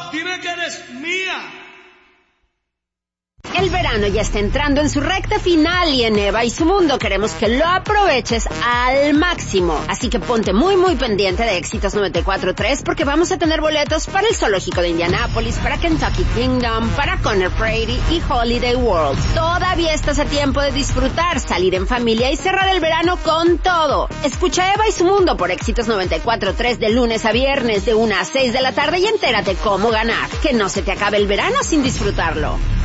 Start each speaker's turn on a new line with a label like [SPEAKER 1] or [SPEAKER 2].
[SPEAKER 1] dime que eres mía.
[SPEAKER 2] El verano ya está entrando en su recta final y en Eva y su Mundo queremos que lo aproveches al máximo. Así que ponte muy pendiente de Éxitos 94.3 porque vamos a tener boletos para el Zoológico de Indianápolis, para Kentucky Kingdom, para Conner Prairie y Holiday World. Todavía estás a tiempo de disfrutar, salir en familia y cerrar el verano con todo. Escucha Eva y su Mundo por Éxitos 94.3 de lunes a viernes de 1 a 6 de la tarde y entérate cómo ganar. Que no se te acabe el verano sin disfrutarlo.